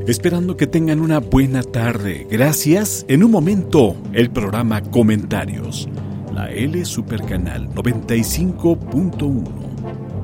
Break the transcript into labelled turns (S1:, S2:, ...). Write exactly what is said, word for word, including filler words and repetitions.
S1: Esperando que tengan una buena tarde. Gracias. En un momento, el programa Comentarios. La L Supercanal noventa y cinco punto uno.